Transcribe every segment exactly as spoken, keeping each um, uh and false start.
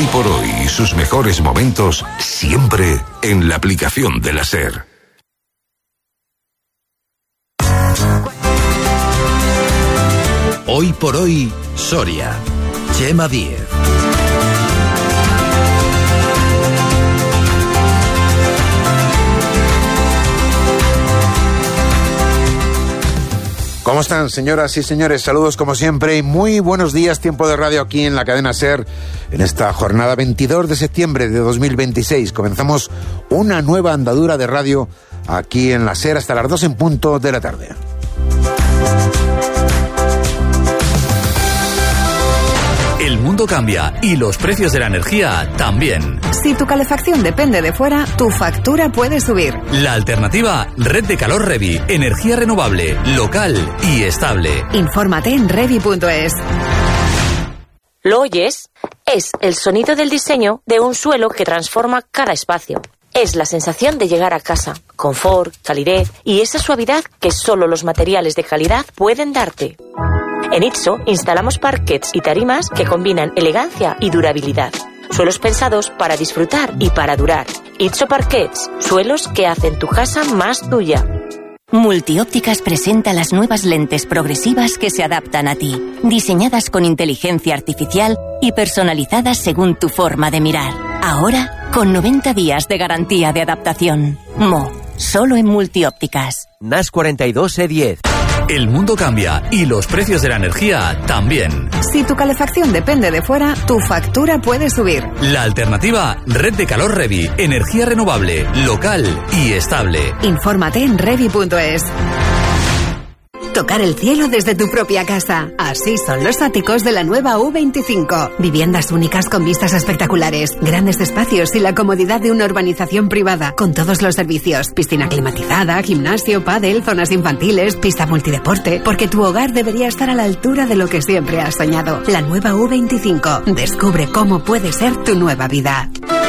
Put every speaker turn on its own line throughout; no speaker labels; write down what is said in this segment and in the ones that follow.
Hoy por hoy y sus mejores momentos siempre en la aplicación de la SER.
Hoy por hoy, Soria. Chema Díez.
¿Cómo están, señoras y señores? Saludos como siempre y muy buenos días. Tiempo de radio aquí en la cadena SER en esta jornada veintidós de septiembre de dos mil veintiséis. Comenzamos una nueva andadura de radio aquí en la SER hasta las dos en punto de la tarde.
El mundo cambia y los precios de la energía también.
Si tu calefacción depende de fuera, tu factura puede subir.
La alternativa, Red de Calor Revi. Energía renovable, local y estable.
Infórmate en revi punto es.
¿Lo oyes? Es el sonido del diseño de un suelo que transforma cada espacio. Es la sensación de llegar a casa, confort, calidez y esa suavidad que solo los materiales de calidad pueden darte. En Itso instalamos parquets y tarimas que combinan elegancia y durabilidad. Suelos pensados para disfrutar y para durar. Itso Parquets, suelos que hacen tu casa más tuya.
Multiópticas presenta las nuevas lentes progresivas que se adaptan a ti, diseñadas con inteligencia artificial y personalizadas según tu forma de mirar. Ahora, con noventa días de garantía de adaptación. Mo, solo en Multiópticas.
N A S cuarenta y dos E diez.
El mundo cambia y los precios de la energía también.
Si tu calefacción depende de fuera, tu factura puede subir.
La alternativa, Red de Calor Revi. Energía renovable, local y estable.
Infórmate en revi punto es. Tocar el cielo desde tu propia casa. Así son los áticos de la nueva U veinticinco. Viviendas únicas con vistas espectaculares, grandes espacios y la comodidad de una urbanización privada, con todos los servicios. Piscina climatizada, gimnasio, pádel, zonas infantiles, pista multideporte. Porque tu hogar debería estar a la altura de lo que siempre has soñado. La nueva U veinticinco. Descubre cómo puede ser tu nueva vida.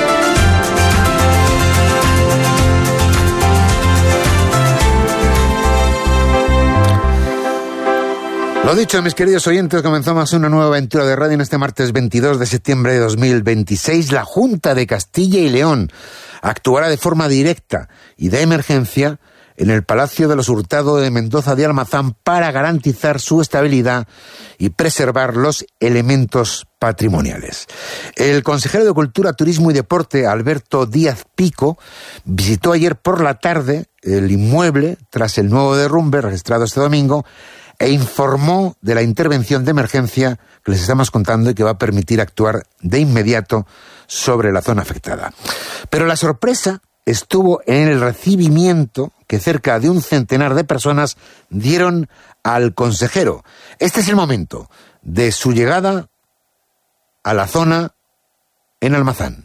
Lo dicho, mis queridos oyentes, comenzamos una nueva aventura de radio en este martes veintidós de septiembre de dos mil veintiséis. La Junta de Castilla y León actuará de forma directa y de emergencia en el Palacio de los Hurtado de Mendoza de Almazán para garantizar su estabilidad y preservar los elementos patrimoniales. El consejero de Cultura, Turismo y Deporte, Alberto Díaz Pico, visitó ayer por la tarde el inmueble tras el nuevo derrumbe registrado este domingo e informó de la intervención de emergencia que les estamos contando y que va a permitir actuar de inmediato sobre la zona afectada. Pero la sorpresa estuvo en el recibimiento que cerca de un centenar de personas dieron al consejero. Este es el momento de su llegada a la zona en Almazán.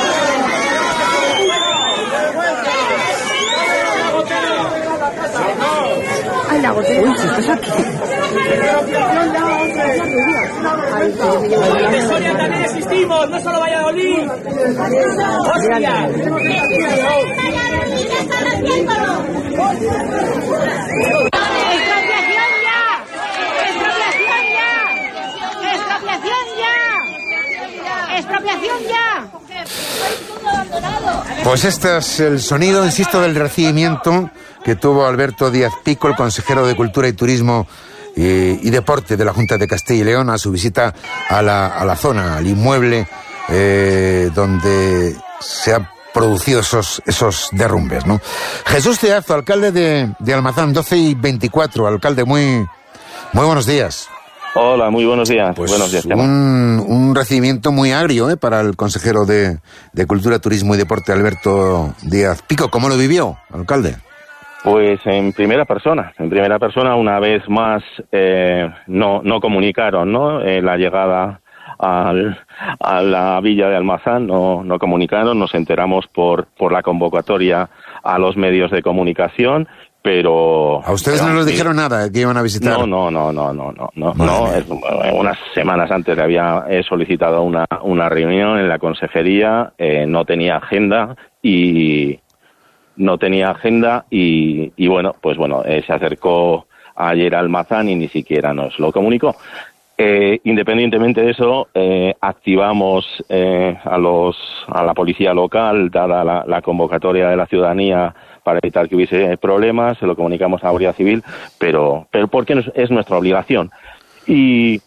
Uy, si estás aquí.
En Soria también existimos, no solo Valladolid. ¡Hostia!
¡Expropiación ya! ¡Expropiación ya! ¡Expropiación ya! ¡Expropiación ya!
Pues este es el sonido, insisto, del recibimiento que tuvo Alberto Díaz Pico, el consejero de Cultura y Turismo y, y Deporte de la Junta de Castilla y León, a su visita a la, a la zona, al inmueble eh, donde se han producido esos, esos derrumbes, ¿no? Jesús Teazo, alcalde de, de Almazán, doce y veinticuatro, alcalde, muy, muy buenos días.
Hola, muy buenos días.
Pues
buenos días,
un, un recibimiento muy agrio ¿eh? para el consejero de, de Cultura, Turismo y Deporte, Alberto Díaz Pico. ¿Cómo lo vivió, alcalde?
Pues en primera persona, en primera persona una vez más eh, no no comunicaron, ¿no? Eh, la llegada al, a la villa de Almazán, no no comunicaron, nos enteramos por por la convocatoria a los medios de comunicación. Pero
a ustedes
pero,
no les
sí,
dijeron nada que iban a visitar.
No, no, no, no, no, no, no. no es, unas semanas antes le había eh, solicitado una una reunión en la consejería, eh, no tenía agenda y no tenía agenda y, y bueno, pues bueno, eh, se acercó ayer a Almazán y ni siquiera nos lo comunicó. Eh, independientemente de eso, eh, activamos eh, a los a la policía local, dada la, la convocatoria de la ciudadanía para evitar que hubiese problemas, se lo comunicamos a la Guardia Civil, pero pero porque es, es nuestra obligación. Y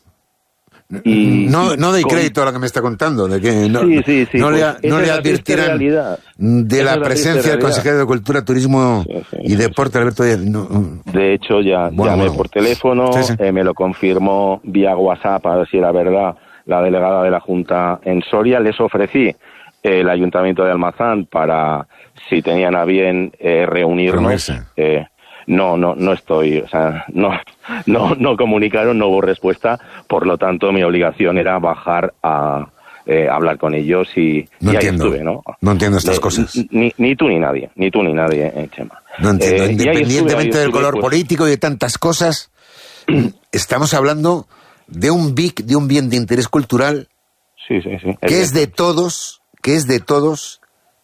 Y,
no,
y
no doy
con...
crédito a lo que me está contando, de que no,
sí, sí, sí,
no
pues
le, no le advirtieran de
esa
la
es la
presencia del consejero de Cultura, Turismo
sí, sí,
y
sí,
Deporte,
sí.
Alberto Díaz. No.
De hecho, ya
bueno,
llamé
bueno.
por teléfono,
sí, sí.
Eh, me lo confirmó vía WhatsApp, a ver si era verdad, la delegada de la Junta en Soria. Les ofrecí eh, el Ayuntamiento de Almazán para, si tenían a bien, eh, reunirnos. Eh, No, no, no estoy, o sea, no, no, no comunicaron, no hubo respuesta, por lo tanto mi obligación era bajar a eh, hablar con ellos y,
no
y ahí
entiendo,
estuve, ¿no?
No entiendo estas
eh,
cosas.
Ni, ni tú ni nadie, ni tú ni nadie, eh, Chema.
No entiendo,
Eh,
independientemente
estuve,
del
estuve,
color
pues,
político y de tantas cosas, estamos hablando de un B I C, de un bien de interés cultural,
sí, sí, sí,
que es de todos, que es de todos,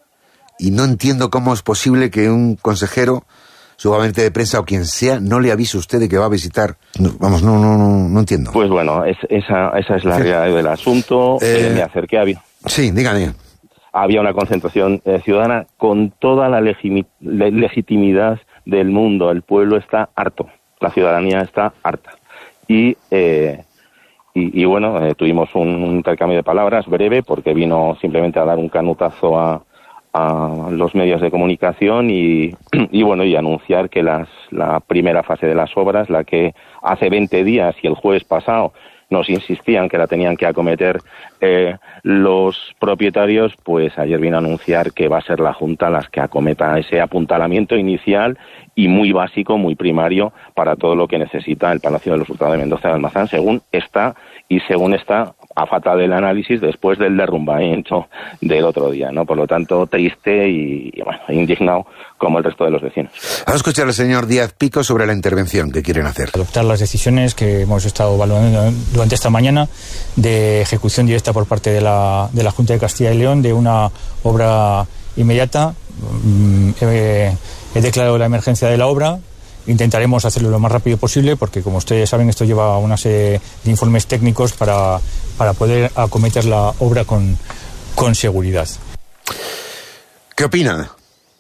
y no entiendo cómo es posible que un consejero, su gabinete de prensa o quien sea, no le avise a usted de que va a visitar. No, vamos, no, no, no, no entiendo.
Pues bueno, es, esa, esa es la sí. realidad del asunto. Eh, eh, me acerqué, había,
sí, dígame.
Había una concentración eh, ciudadana con toda la legimi, le, legitimidad del mundo. El pueblo está harto, la ciudadanía está harta. Y, eh, y, y bueno, eh, tuvimos un, un intercambio de palabras breve, porque vino simplemente a dar un canutazo a a los medios de comunicación y, y bueno, y anunciar que las, la primera fase de las obras, la que hace veinte días y el jueves pasado nos insistían que la tenían que acometer eh, los propietarios, pues ayer vino a anunciar que va a ser la Junta las que acometa ese apuntalamiento inicial y muy básico, muy primario para todo lo que necesita el Palacio de los Hurtado de Mendoza de Almazán, según está y según está a falta del análisis después del derrumbamiento del otro día, ¿no? Por lo tanto, triste y, y bueno, indignado como el resto de los vecinos.
Vamos a escuchar al señor Díaz Pico sobre la intervención que quieren hacer.
Adoptar las decisiones que hemos estado evaluando durante esta mañana de ejecución directa por parte de la, de la Junta de Castilla y León de una obra inmediata. He, he declarado la emergencia de la obra. Intentaremos hacerlo lo más rápido posible porque, como ustedes saben, esto lleva una serie de informes técnicos para, para poder acometer la obra con, con seguridad.
¿Qué opina?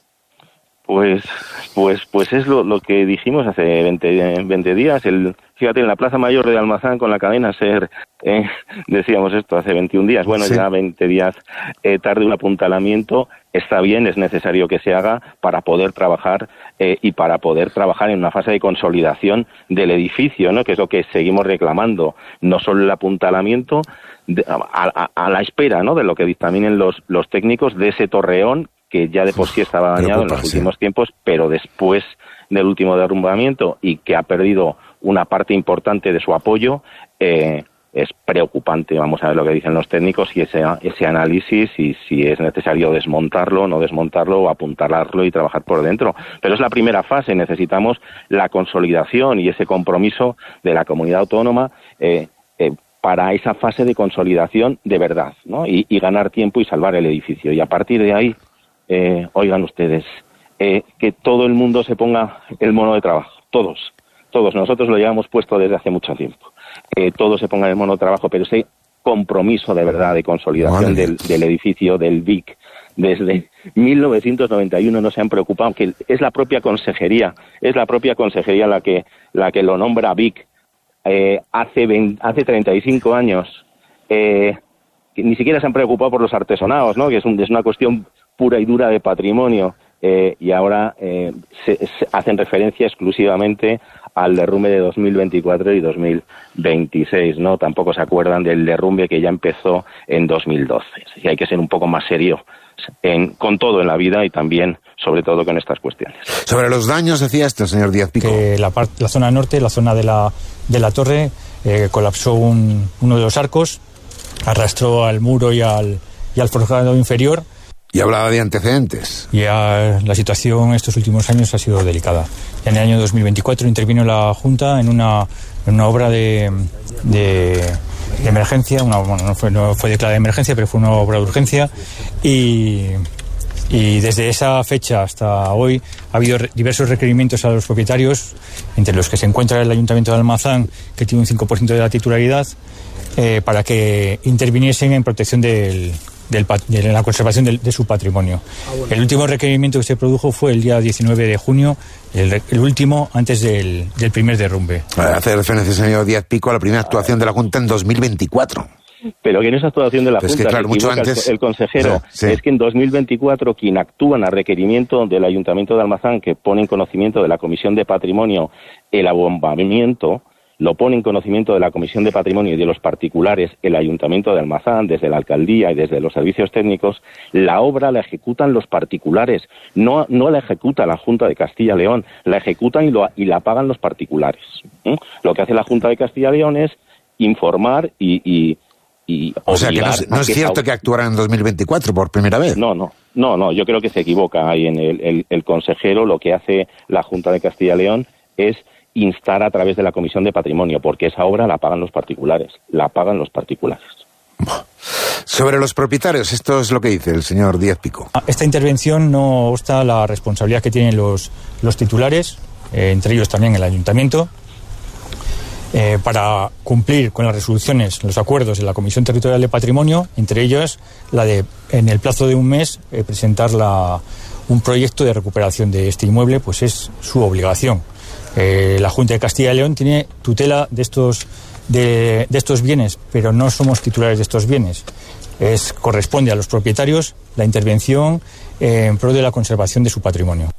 Pues pues pues es lo, lo que dijimos hace veinte días. El, fíjate, en la Plaza Mayor de Almazán con la cadena SER, eh, decíamos esto hace veintiún días. Bueno, sí. Ya veinte días eh, tarde un apuntalamiento. Está bien, es necesario que se haga para poder trabajar eh, y para poder trabajar en una fase de consolidación del edificio, ¿no? Que es lo que seguimos reclamando. No solo el apuntalamiento, de, a, a, a la espera, ¿no? De lo que dictaminen los, los técnicos de ese torreón que ya de por sí estaba dañado en los últimos sí. tiempos, pero después del último derrumbamiento y que ha perdido una parte importante de su apoyo, eh, es preocupante. Vamos a ver lo que dicen los técnicos y ese, ese análisis y si es necesario desmontarlo, no desmontarlo o apuntalarlo y trabajar por dentro. Pero es la primera fase, necesitamos la consolidación y ese compromiso de la comunidad autónoma eh, eh, para esa fase de consolidación de verdad, ¿no? Y, y ganar tiempo y salvar el edificio. Y a partir de ahí, Eh, oigan ustedes, eh, que todo el mundo se ponga el mono de trabajo, todos, todos, nosotros lo llevamos puesto desde hace mucho tiempo, eh, todos se pongan el mono de trabajo, pero ese compromiso de verdad de consolidación del, del edificio, del B I C, desde mil novecientos noventa y uno no se han preocupado, que es la propia consejería, es la propia consejería la que, la que lo nombra B I C, eh, hace, veinte, hace treinta y cinco años, eh, que ni siquiera se han preocupado por los artesonados, ¿no? Que es, un, es una cuestión pura y dura de patrimonio, eh, y ahora eh, se, se hacen referencia exclusivamente al derrumbe de dos mil veinticuatro y dos mil veintiséis, ¿no? Tampoco se acuerdan del derrumbe que ya empezó en dos mil doce. Así que hay que ser un poco más serio en, con todo en la vida y también, sobre todo, con estas cuestiones.
Sobre los daños, decía esto, señor Díaz Pico.
Que la, part, la zona norte, la zona de la, de la torre, eh, colapsó un, uno de los arcos, arrastró al muro y al, y al forjado inferior.
Y hablaba de antecedentes.
Ya la situación estos últimos años ha sido delicada. Ya en el año dos mil veinticuatro intervino la Junta en una, en una obra de, de, de emergencia, una, bueno, no fue, no fue declarada de emergencia, pero fue una obra de urgencia, y, Y desde esa fecha hasta hoy ha habido re- diversos requerimientos a los propietarios, entre los que se encuentra el Ayuntamiento de Almazán, que tiene un cinco por ciento de la titularidad, eh, para que interviniesen en protección del, del, de la conservación del, de su patrimonio. Ah, bueno. El último requerimiento que se produjo fue el día diecinueve de junio, el, el último antes del, del primer derrumbe.
Hace referencia, señor Díaz Pico, a la primera actuación de la Junta en dos mil veinticuatro.
Pero que en esa actuación de la
pues
Junta,
que, claro, mucho antes,
el, el consejero,
sí, sí.
es que en dos mil veinticuatro quien actúa a requerimiento del Ayuntamiento de Almazán, que pone en conocimiento de la Comisión de Patrimonio el abombamiento, lo pone en conocimiento de la Comisión de Patrimonio y de los particulares el Ayuntamiento de Almazán, desde la Alcaldía y desde los servicios técnicos, la obra la ejecutan los particulares, no, no la ejecuta la Junta de Castilla y León, la ejecutan y, lo, y la pagan los particulares. ¿eh? Lo que hace la Junta de Castilla y León es informar y... y Y
o sea, que no es, no es cierto que actuaran en dos mil veinticuatro por primera vez.
No, no, no, no. Yo creo que se equivoca ahí en el, el, el consejero. Lo que hace la Junta de Castilla y León es instar a través de la Comisión de Patrimonio, porque esa obra la pagan los particulares, la pagan los particulares.
Sobre los propietarios, esto es lo que dice el señor Díaz Pico.
Esta intervención no obsta la responsabilidad que tienen los, los titulares, eh, entre ellos también el Ayuntamiento, Eh, para cumplir con las resoluciones, los acuerdos de la Comisión Territorial de Patrimonio, entre ellas la de, en el plazo de un mes, eh, presentar la, un proyecto de recuperación de este inmueble, pues es su obligación. Eh, la Junta de Castilla y León tiene tutela de estos, de, de estos bienes, pero no somos titulares de estos bienes. Es, corresponde a los propietarios la intervención eh, en pro de la conservación de su patrimonio.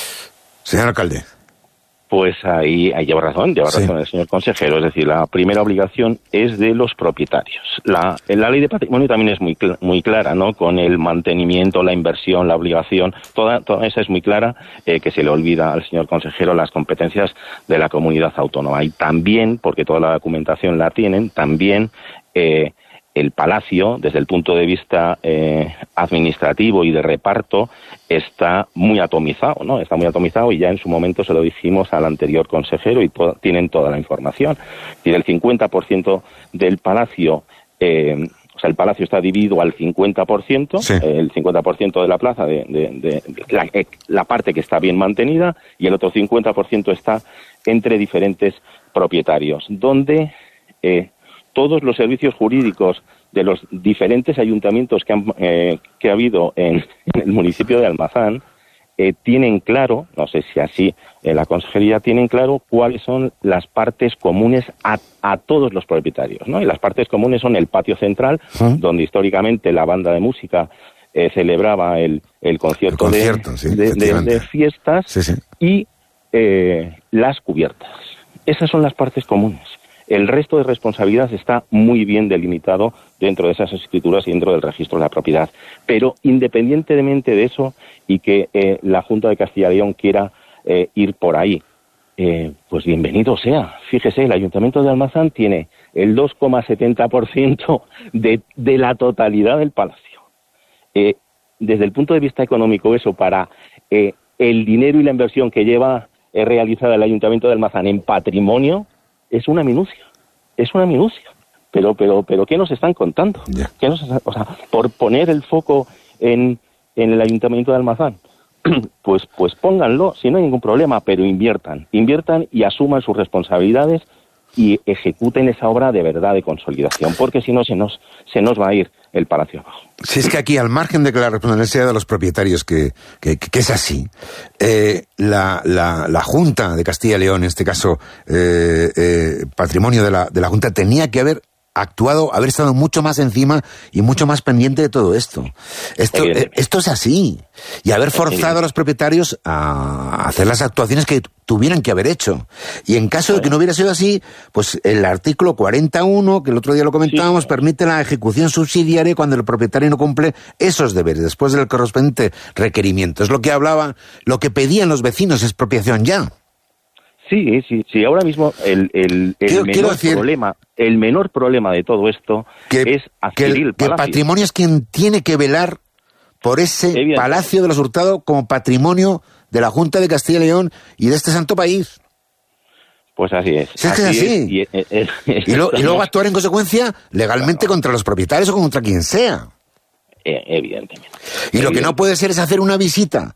Señor alcalde.
Pues ahí, ahí lleva razón, lleva
sí.
razón el señor consejero. Es decir, la primera obligación es de los propietarios. La, la ley de patrimonio también es muy, muy clara, ¿no? Con el mantenimiento, la inversión, la obligación, toda, toda esa es muy clara, eh, que se le olvida al señor consejero las competencias de la comunidad autónoma. Y también, porque toda la documentación la tienen, también eh, el Palacio, desde el punto de vista eh, administrativo y de reparto, está muy atomizado, ¿no? Está muy atomizado y ya en su momento se lo dijimos al anterior consejero y to- tienen toda la información. Tiene el cincuenta por ciento del Palacio, eh, o sea, el Palacio está dividido al cincuenta por ciento, sí. eh, el cincuenta por ciento de la plaza, de, de, de, de la, eh, la parte que está bien mantenida, y el otro cincuenta por ciento está entre diferentes propietarios, donde... Eh, todos los servicios jurídicos de los diferentes ayuntamientos que, han, eh, que ha habido en, en el municipio de Almazán eh, tienen claro, no sé si así eh, la consejería tienen claro cuáles son las partes comunes a, a todos los propietarios, ¿no? Y las partes comunes son el patio central, ¿Ah? donde históricamente la banda de música eh, celebraba el, el concierto, el concierto de, sí, de, de, de fiestas sí, sí. y eh, las cubiertas. Esas son las partes comunes. El resto de responsabilidad está muy bien delimitado dentro de esas escrituras y dentro del registro de la propiedad. Pero independientemente de eso y que eh, la Junta de Castilla y León quiera eh, ir por ahí, eh, pues bienvenido sea. Fíjese, el Ayuntamiento de Almazán tiene el dos coma setenta por ciento de, de la totalidad del palacio. Eh, desde el punto de vista económico, eso para eh, el dinero y la inversión que lleva eh, realizada el Ayuntamiento de Almazán en patrimonio, es una minucia, es una minucia. Pero, pero, pero, ¿qué nos están contando? Yeah. ¿Qué nos, o sea, por poner el foco en, en el Ayuntamiento de Almazán, pues, pues pónganlo, si no hay ningún problema, pero inviertan, inviertan y asuman sus responsabilidades y ejecuten esa obra de verdad de consolidación, porque si no se nos, se nos va a ir el palacio abajo.
Si es que aquí, al margen de que la responsabilidad sea de los propietarios, que, que, que es así, eh, la, la, la Junta de Castilla y León, en este caso, eh, eh, patrimonio de la, de la Junta, tenía que haber actuado, haber estado mucho más encima y mucho más pendiente de todo esto. Esto, eh, esto es así. Y haber forzado a los propietarios a hacer las actuaciones que tuvieran que haber hecho. Y en caso de que no hubiera sido así, pues el artículo cuarenta y uno, que el otro día lo comentábamos, sí, permite la ejecución subsidiaria cuando el propietario no cumple esos deberes, después del correspondiente requerimiento. Es lo que hablaba, lo que pedían los vecinos, expropiación ya.
Sí, sí, sí. Ahora mismo el, el, el
quiero,
menor
quiero decir,
problema, el menor problema de todo esto
que,
es adquirir
que el,
el palacio.
Que el patrimonio es quien tiene que velar por ese Palacio de los Hurtado como patrimonio de la Junta de Castilla y León y de este santo país.
Pues así es.
Si es que
así
es así.
Es, y, es, es,
y, lo, y luego actuar en consecuencia legalmente claro. contra los propietarios o contra quien sea.
eh, evidentemente.
Y lo que no puede ser es hacer una visita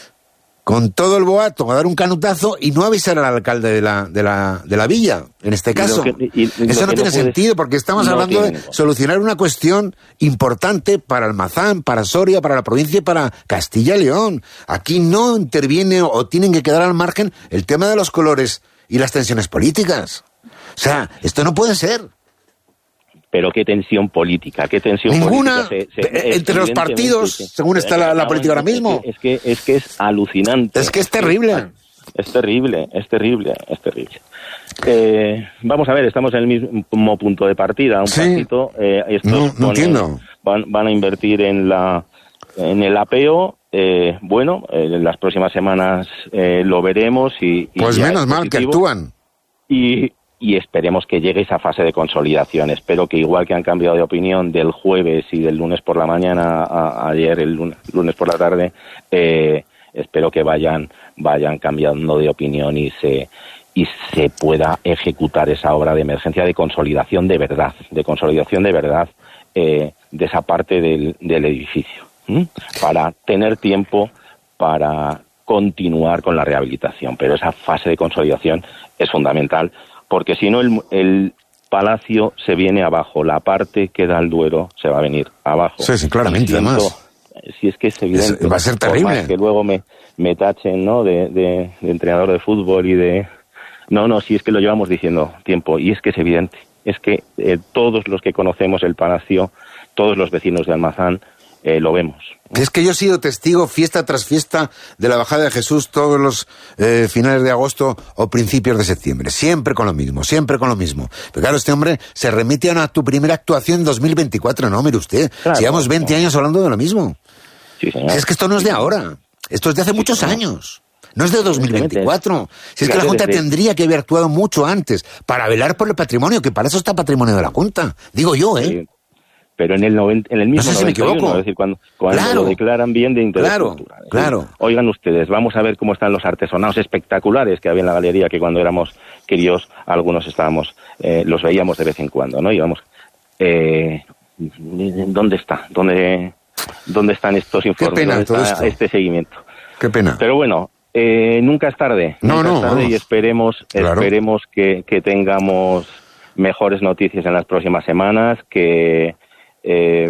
con todo el boato, a dar un canutazo y no avisar al alcalde de la, de la, de la villa, en este caso. Que, y, y Eso no tiene no puedes, sentido, porque estamos no hablando de solucionar una cuestión importante para Almazán, para Soria, para la provincia y para Castilla y León. Aquí no interviene o tienen que quedar al margen el tema de los colores y las tensiones políticas. O sea, esto no puede ser.
Pero qué tensión política, qué tensión
Ninguna
política. Se, se,
entre los partidos, que, según está la, la política ahora mismo.
Es que, es que es alucinante.
Es que es terrible.
Es terrible, es terrible, es terrible. Eh, vamos a ver, estamos en el mismo punto de partida, un sí. pasito. Eh, estos
no, no
ponen,
entiendo.
Van, van a invertir en la en el apeo. Eh, bueno, eh, en las próximas semanas eh, lo veremos. y, y
Pues menos mal que actúan.
Y... Y esperemos que llegue esa fase de consolidación. Espero que igual que han cambiado de opinión del jueves y del lunes por la mañana a, a ayer, el lunes, lunes por la tarde, eh, espero que vayan vayan cambiando de opinión y se y se pueda ejecutar esa obra de emergencia de consolidación de verdad, de consolidación de verdad eh, de esa parte del, del edificio, ¿m? Para tener tiempo para continuar con la rehabilitación. Pero esa fase de consolidación es fundamental, porque si no el, el palacio se viene abajo, la parte que da al Duero se va a venir abajo.
Sí, sí, claramente, siento, además.
Si es que es evidente.
Es, va a ser terrible.
Que luego me, me tachen, ¿no?, de, de, de entrenador de fútbol y de... No, no, si es que lo llevamos diciendo tiempo, y es que es evidente. Es que eh, todos los que conocemos el palacio, todos los vecinos de Almazán, eh, lo vemos.
Es que yo he sido testigo fiesta tras fiesta de la bajada de Jesús todos los eh, finales de agosto o principios de septiembre. Siempre con lo mismo, siempre con lo mismo. Pero claro, este hombre se remite a tu primera actuación en dos mil veinticuatro, ¿no? Mire usted, claro, llevamos veinte no. años hablando de lo mismo.
Sí, señor.
Si es que esto no es de ahora, esto es de hace sí, muchos señor. años. No es de dos mil veinticuatro. Si es que la Junta tendría que haber actuado mucho antes para velar por el patrimonio, que para eso está patrimonio de la Junta. Digo yo, ¿eh? Sí.
Pero en el, noventa, en el mismo
no sé si
noventa y uno,
me equivoco.
Es decir, cuando, cuando
claro.
lo declaran bien de interés
claro,
cultural. ¿sí?
Claro.
Oigan ustedes, vamos a ver cómo están los artesonados espectaculares que había en la galería, que cuando éramos críos algunos estábamos, eh, los veíamos de vez en cuando, ¿no? Íbamos, eh, ¿dónde está? ¿Dónde, dónde están estos informes?
Qué pena
¿Dónde
todo
está
esto?
este seguimiento?
Qué pena.
Pero bueno, eh, nunca es tarde.
No,
nunca
no,
es tarde
vamos.
Y esperemos,
Claro.
esperemos que, que tengamos mejores noticias en las próximas semanas, que... Eh,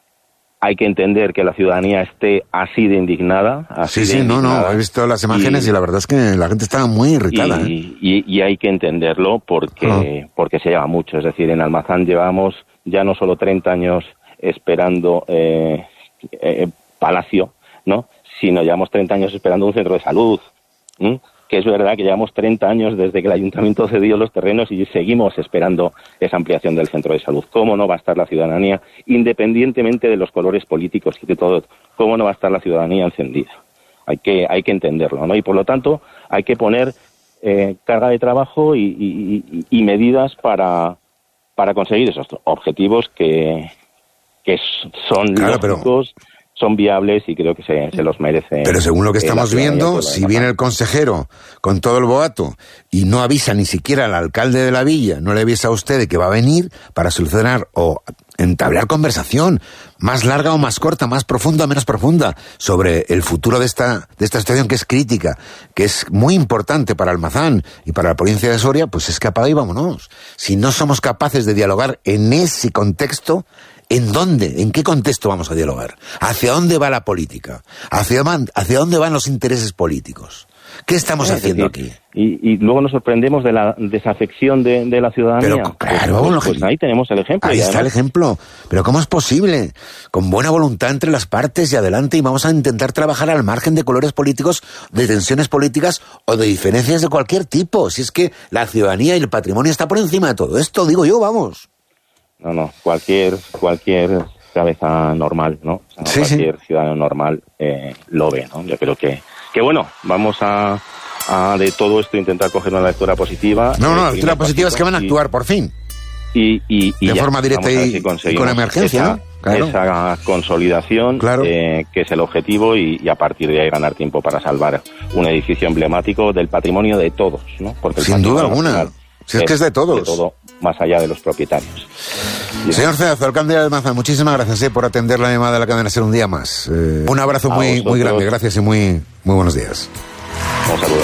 hay que entender que la ciudadanía esté así de indignada. Así
sí, sí,
de
no,
indignada,
no, he visto las imágenes y, y la verdad es que la gente estaba muy irritada.
Y,
¿eh?
y, y hay que entenderlo porque, ah. porque se lleva mucho. Es decir, en Almazán llevamos ya no solo treinta años esperando eh, eh, Palacio, ¿no?, sino llevamos treinta años esperando un centro de salud. ¿m? Que es verdad que llevamos treinta años desde que el Ayuntamiento cedió los terrenos y seguimos esperando esa ampliación del centro de salud. ¿Cómo no va a estar la ciudadanía, independientemente de los colores políticos y de todo, cómo no va a estar la ciudadanía encendida? Hay que, hay que entenderlo, ¿no? Y por lo tanto hay que poner eh, carga de trabajo y, y, y medidas para, para conseguir esos objetivos que, que son
claro,
lógicos, pero... son viables y creo que se, se los merece.
Pero según lo que estamos viendo, si viene el consejero con todo el boato y no avisa ni siquiera al alcalde de la villa, no le avisa a usted de que va a venir para solucionar o entablar conversación más larga o más corta, más profunda o menos profunda, sobre el futuro de esta, de esta situación que es crítica, que es muy importante para Almazán y para la provincia de Soria, pues es que apaga y vámonos. Si no somos capaces de dialogar en ese contexto, ¿en dónde? ¿En qué contexto vamos a dialogar? ¿Hacia dónde va la política? ¿Hacia, hacia dónde van los intereses políticos? ¿Qué estamos sí, haciendo
sí.
aquí?
Y, y luego nos sorprendemos de la desafección de, de la ciudadanía.
Pero claro,
pues,
bueno,
pues ahí tenemos el ejemplo.
Ahí
además,
está el ejemplo. Pero ¿cómo es posible? Con buena voluntad entre las partes y adelante, y vamos a intentar trabajar al margen de colores políticos, de tensiones políticas o de diferencias de cualquier tipo. Si es que la ciudadanía y el patrimonio está por encima de todo esto, digo yo, vamos.
No, no, cualquier cualquier cabeza normal, ¿no? O sea,
sí,
cualquier
sí.
ciudadano normal eh, lo ve, ¿no? Yo creo que, que bueno, vamos a, a de todo esto intentar coger una lectura positiva.
No, no, la
eh,
lectura positiva es que van a actuar
y,
por fin.
Y, y, y
de
ya,
forma directa y,
si
y con emergencia,
esa,
¿no? Claro.
Esa consolidación,
claro.
eh, que es el objetivo, y, y a partir de ahí ganar tiempo para salvar un edificio emblemático del patrimonio de todos, ¿no? Porque el
sin duda alguna.
Nacional,
Si es, es que es de todos.
De todo, más allá de los propietarios.
Señor Cedazo, alcalde de Almazán, muchísimas gracias eh, por atender la llamada de la cadena SER un día más. Eh, un abrazo muy, muy grande, gracias y muy, muy buenos días.
Un saludo.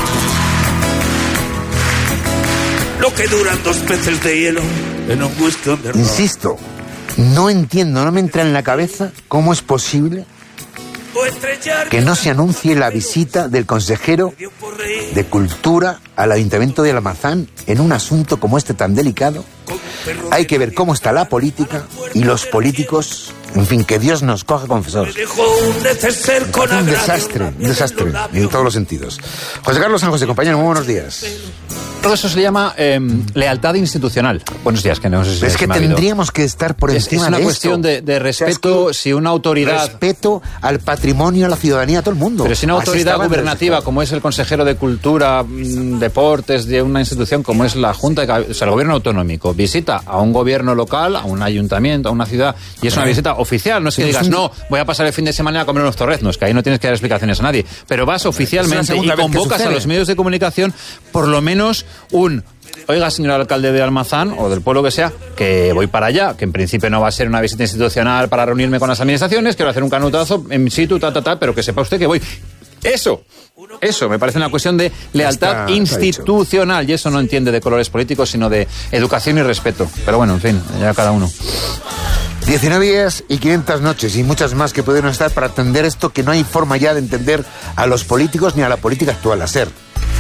Lo que duran dos peces de hielo en un cuestión de...
Insisto, no entiendo, no me entra en la cabeza cómo es posible que no se anuncie la visita del consejero de Cultura al Ayuntamiento de Almazán en un asunto como este tan delicado. Hay que ver cómo está la política y los políticos, en fin, que Dios nos coja confesores. Un desastre, un desastre en todos los sentidos. José Carlos San José, compañero, muy buenos días.
Todo eso se le llama eh, lealtad institucional. Buenos días, que no sé si
es que tendríamos que estar por
es,
encima
de esto. Es una
de
cuestión de, de respeto, o sea, es que si una autoridad...
Respeto al patrimonio, a la ciudadanía, a todo el mundo.
Pero si una autoridad gubernativa, como es el consejero de Cultura, mmm, Deportes, de una institución como es la Junta, de, o sea, el gobierno autonómico, visita a un gobierno local, a un ayuntamiento, a una ciudad, y es una visita oficial. No es que digas, no, voy a pasar el fin de semana a comer unos torreznos, que ahí no tienes que dar explicaciones a nadie. Pero vas oficialmente y convocas a los medios de comunicación por lo menos un... Oiga, señor alcalde de Almazán, o del pueblo que sea, que voy para allá, que en principio no va a ser una visita institucional para reunirme con las administraciones, quiero hacer un canutazo en situ, ta, ta, ta, pero que sepa usted que voy. Eso, eso, me parece una cuestión de lealtad está, institucional, y eso no entiende de colores políticos, sino de educación y respeto. Pero bueno, en fin, ya cada uno.
diecinueve días y quinientas noches y muchas más que pudieron estar para atender esto que no hay forma ya de entender a los políticos ni a la política actual, a SER.